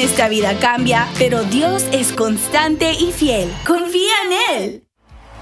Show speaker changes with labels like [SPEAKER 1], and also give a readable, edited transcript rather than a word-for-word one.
[SPEAKER 1] esta vida cambia, pero Dios es constante y fiel. Confía en Él.